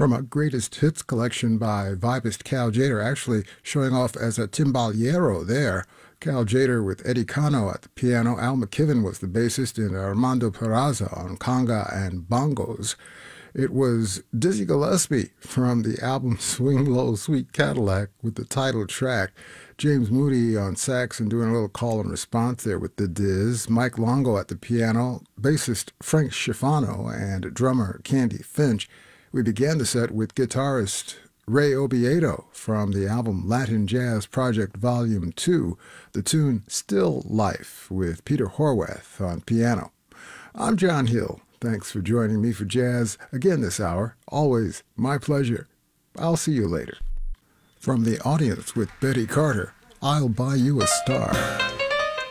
from a greatest hits collection by vibist Cal Tjader, actually showing off as a timbaliero there. Cal Tjader with Eddie Cano at the piano. Al McKibben was the bassist, and Armando Peraza on conga and bongos. It was Dizzy Gillespie from the album Swing Low, Sweet Cadillac with the title track. James Moody on sax and doing a little call and response there with the Diz. Mike Longo at the piano, bassist Frank Schifano, and drummer Candy Finch. We began the set with guitarist Ray Oviedo from the album Latin Jazz Project Volume 2, the tune Still Life with Peter Horwath on piano. I'm John Hill. Thanks for joining me for jazz again this hour. Always my pleasure. I'll see you later. From the audience with Betty Carter, I'll Buy You a Star.